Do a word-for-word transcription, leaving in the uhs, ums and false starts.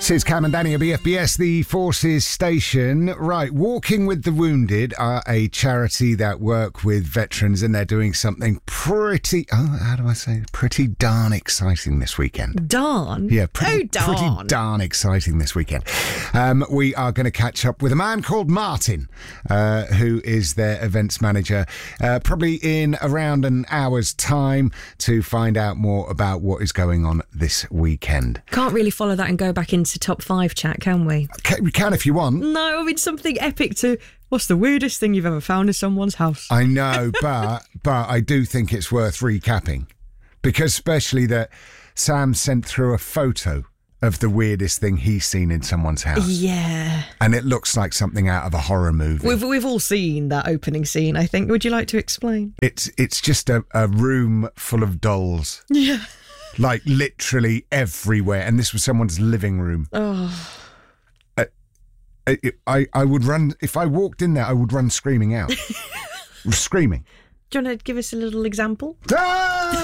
This is Cam and Danny at B F B S, the Forces station. Right, Walking with the Wounded are a charity that work with veterans, and they're doing something pretty, oh, how do I say, pretty darn exciting this weekend. Darn? Yeah, pretty, oh, darn. pretty darn exciting this weekend. Um, we are going to catch up with a man called Martin, uh, who is their events manager, uh, probably in around an hour's time to find out more about what is going on this weekend. Can't really follow that and go back into top five chat, can we? Okay, we can if you want. No, I mean something epic to... What's the weirdest thing you've ever found in someone's house? I know, but but I do think it's worth recapping, because especially that Sam sent through a photo of the weirdest thing he's seen in someone's house. Yeah. And it looks like something out of a horror movie. We've we've all seen that opening scene, I think. Would you like to explain? It's it's just a, a room full of dolls. Yeah. Like literally everywhere. And this was someone's living room. Oh. I, I, I would run, if I walked in there, I would run screaming out. Screaming. Do you want to give us a little example? Ah!